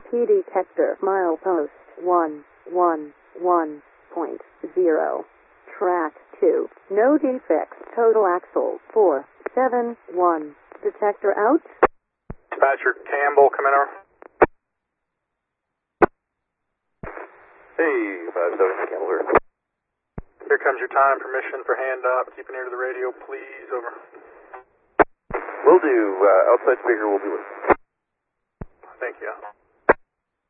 EMP detector, milepost 111.0. Track 2. No defects. Total axle 471. Detector out. Dispatcher Campbell, come in over. Hey, 570 Campbell here. Here comes your time. Permission for hand up. Keep an ear to the radio, please. Over. Will do. Outside speaker will be listening. Thank you.